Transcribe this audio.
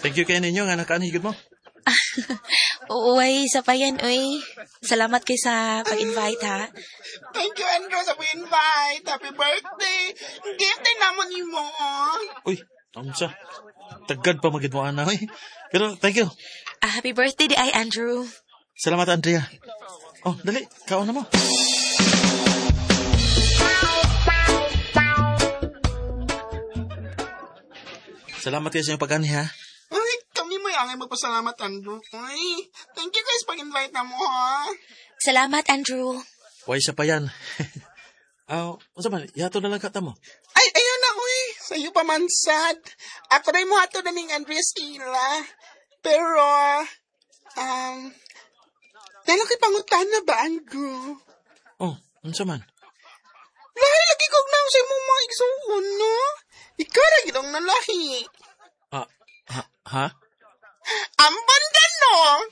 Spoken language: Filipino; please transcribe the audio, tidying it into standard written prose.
Thank you kay ninyo nga nakaanhigod mo. Uy, sa pa yan, uy. Salamat kay sa pag-invite, ha? Thank you, Andrew, sa pag-invite. Happy birthday. Gift din naman mo. Uy, sa tagad pa magid mo ana, uy. Pero thank you. Happy birthday di ay, Andrew. Salamat, Andrea. Oh, dali, kaon na mo. Salamat kayo sa inyong pag-ani, ha? Ay, kami mo yung magpasalamat, Andrew. Ay, thank you guys pag-invite na mo, ha? Salamat, Andrew. Why sa pa yan? Unsa man, yato na lang kata mo. Ay, ayun na, uy. Sa'yo pa man sad. Ako rin mo hato na ning Andres Ila. Pero, lalaki pangutan na ba, Andrew? Oh, unsa man? Lahi lagi kog nang sa imong mga igsuon, no? Ikaw na gitong nalahi. Ha? Ang banda, no?